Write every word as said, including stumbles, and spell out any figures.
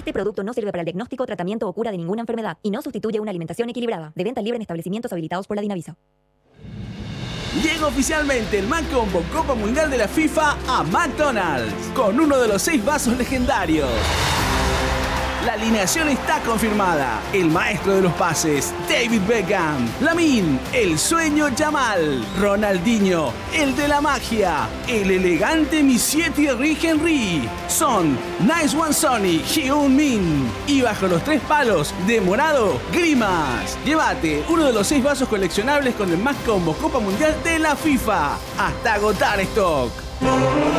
Este producto no sirve para el diagnóstico, tratamiento o cura de ninguna enfermedad y no sustituye una alimentación equilibrada. De venta libre en establecimientos habilitados por la Dinavisa. Llega oficialmente el Maccombo Copa Mundial de la FIFA a McDonald's, con uno de los seis vasos legendarios. La alineación está confirmada. El maestro de los pases, David Beckham. Lamine, el sueño Yamal. Ronaldinho, el de la magia. El elegante Monsieur Thierry Henry. Son Nice One Sonny, Hyun Min. Y bajo los tres palos, de morado, Grimas. Llévate uno de los seis vasos coleccionables con el Maccombo Copa Mundial de la FIFA. Hasta agotar stock.